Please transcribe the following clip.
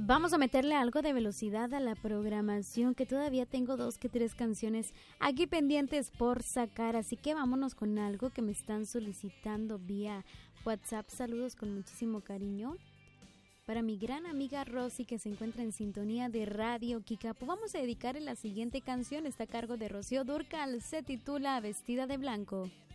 Vamos a meterle algo de velocidad a la programación, que todavía tengo 2 que 3 canciones aquí pendientes por sacar, así que vámonos con algo que me están solicitando vía WhatsApp. Saludos con muchísimo cariño para mi gran amiga Rosy, que se encuentra en sintonía de Radio Kikapu. Vamos a dedicarle la siguiente canción, está a cargo de Rocío Dúrcal, se titula Vestida de Blanco.